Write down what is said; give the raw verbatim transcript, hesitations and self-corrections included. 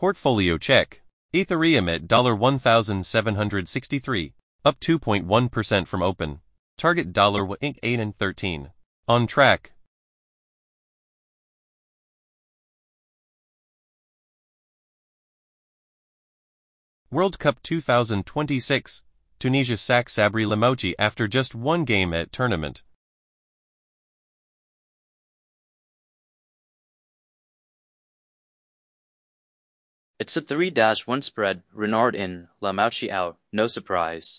Portfolio check. Ethereum at one thousand seven hundred sixty-three, up two point one percent from open. Target eight and thirteen. On track. World Cup two thousand twenty-six. Tunisia sacks Sabri Lamouchi after just one game at tournament. It's a three to one spread, Renard in, Lamouchi out, no surprise.